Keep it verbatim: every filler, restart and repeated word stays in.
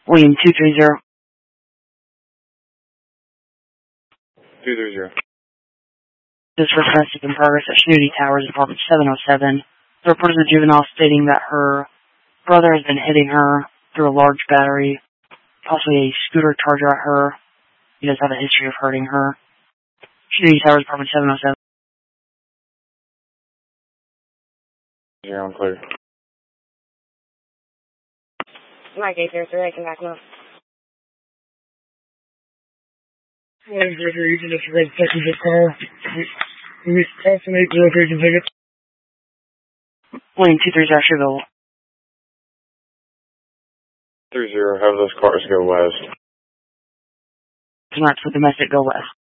William two three zero. two three zero. This is for forensic in progress at Schnooty Towers, apartment seven oh seven. The report is a juvenile stating that her brother has been hitting her through a large battery, possibly a scooter charger at her. He does have a history of hurting her. Schnooty Towers, apartment seven oh seven. You're on clear. Mike eight zero three, I can back him up. William zero three, you can just read second zip call. We Austin eight zero three, can take it. William two three zero, Sugarville. three zero, have those cars go west. Tonight for domestic, go west.